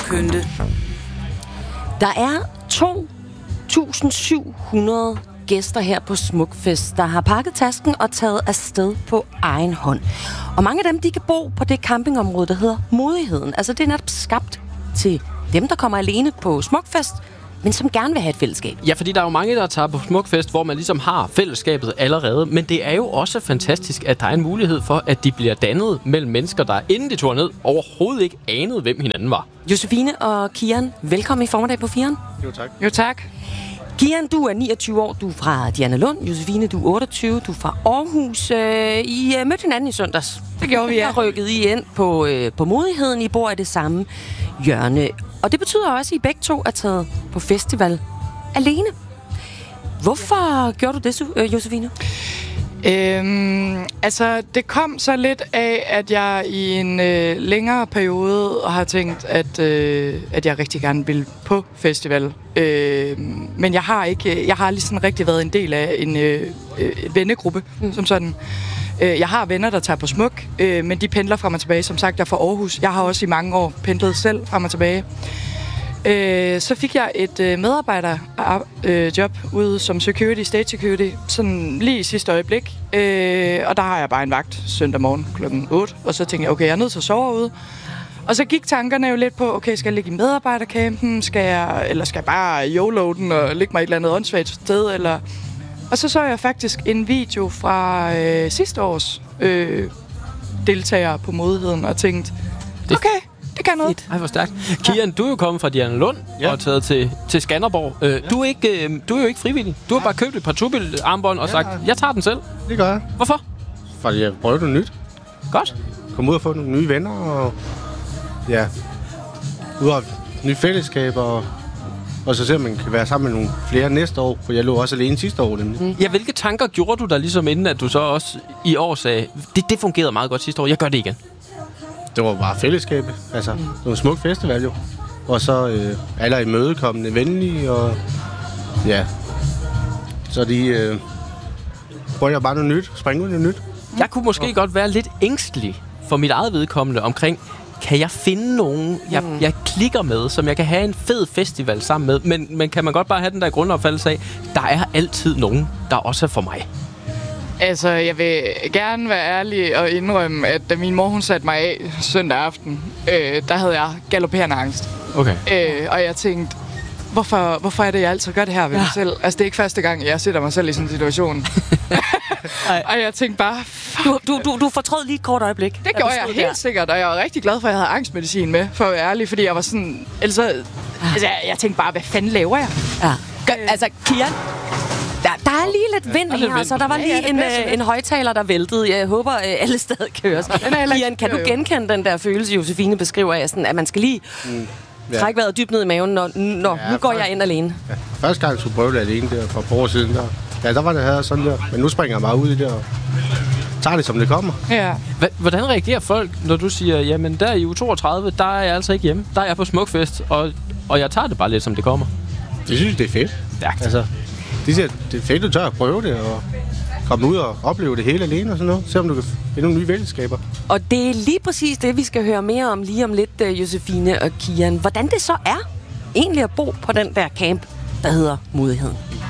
pynte. Der er 2.700 gæster her på Smukfest, der har pakket tasken og taget afsted på egen hånd. Og mange af dem, de kan bo på det campingområde, der hedder Modigheden. Altså, det er netop skabt til dem, der kommer alene på Smukfest, men som gerne vil have et fællesskab. Ja, fordi der er jo mange, der tager på Smukfest, hvor man ligesom har fællesskabet allerede. Men det er jo også fantastisk, at der er en mulighed for, at de bliver dannet mellem mennesker, der inden de tog ned, overhovedet ikke anede, hvem hinanden var. Josefine og Kian, velkommen i formiddag på 4'eren. Jo, tak. Jo, tak. Kian, du er 29 år, du er fra Dianalund. Josefine, du er 28, du er fra Aarhus. I mødte hinanden i søndags. Det gjorde vi, ja. Der rykkede I ind på Modigheden. I bor i det samme hjørne. Og det betyder også, at I begge to er taget på festival alene. Hvorfor gjorde du det, Josefine? Altså, det kom så lidt af, at jeg i en længere periode har tænkt, at jeg rigtig gerne vil på festival. Men jeg har lige sådan rigtig været en del af en vennegruppe, som sådan. Jeg har venner, der tager på Smuk, men de pendler frem og tilbage. Som sagt, jeg er fra Aarhus. Jeg har også i mange år pendlet selv frem og tilbage. Så fik jeg et medarbejderjob ude som security, stage security, sådan lige i sidste øjeblik. Og der har jeg bare en vagt søndag morgen klokken 8. Og så tænkte jeg, okay, jeg er nødt til at sove ude. Og så gik tankerne jo lidt på, okay, skal jeg ligge i medarbejdercampen? Skal jeg bare YOLO den og ligge mig et eller andet åndssvagt sted? Eller... Og så jeg faktisk en video fra sidste års deltagere på Modigheden og tænkte, okay, det kan noget. Ej, hvor stærkt. Kian, du er jo kommet fra Dianalund og taget til Skanderborg. Du er jo ikke frivillig. Du har bare købt et par tubil-armbånd og sagt, jeg tager den selv. Det gør jeg. Hvorfor? Fordi jeg prøver noget nyt. Godt. Kom ud og få nogle nye venner og ud af nye fællesskaber og så se, om man kan være sammen med nogle flere næste år, for jeg lå også alene sidste år nemlig. Ja, hvilke tanker gjorde du der ligesom inden, at du så også i år sagde, det fungerede meget godt sidste år, jeg gør det igen? Det var bare fællesskabet. Altså, det var en smuk festival jo. Og så alle er imødekommende, venlige, og ja. Så de prøver bare noget nyt, springe ud noget nyt. Jeg kunne måske godt være lidt ængstelig for mit eget vedkommende omkring, kan jeg finde nogen, jeg klikker med, som jeg kan have en fed festival sammen med, men kan man godt bare have den der grundopfattelse af, der er altid nogen, der også er for mig. Altså, jeg vil gerne være ærlig og indrømme, at da min mor hun satte mig af søndag aften, der havde jeg galopperende angst. Okay. Og jeg tænkte, hvorfor er det, jeg altid gør det her ved mig selv? Altså, det er ikke første gang, jeg sætter mig selv i sådan en situation. Og jeg tænkte bare... Du fortrød lige et kort øjeblik. Det gjorde jeg helt sikkert, og jeg var rigtig glad for, at jeg havde angstmedicin med, for at være ærlig, fordi jeg var sådan... Altså, jeg tænkte bare, hvad fanden laver jeg? Ja. Altså, Kian... Der er lige lidt vind her, så der var lige en højtaler, der væltede. Jeg håber, alle stadig kan høre sig. Kian, kan du genkende den der følelse, Josefine beskriver af, sådan, at man skal lige trække vejret dybt ned i maven, når nu går jeg ind alene? Ja. Første gang, jeg skulle prøve det alene der for et par år siden, der var det her sådan der. Men nu springer jeg bare ud i det og tager det, som det kommer. Ja. Hvordan reagerer folk, når du siger, jamen der i uge 32, der er jeg altså ikke hjemme. Der er jeg på Smukfest, og jeg tager det bare lidt, som det kommer? Jeg synes, det er fedt. Stærkt. Altså, de siger, det er fedt, du tør at prøve det, og komme ud og opleve det hele alene og sådan noget. Se om du kan finde nogle nye fællesskaber. Og det er lige præcis det, vi skal høre mere om lige om lidt, Josefine og Kian. Hvordan det så er egentlig at bo på den der camp, der hedder Modigheden.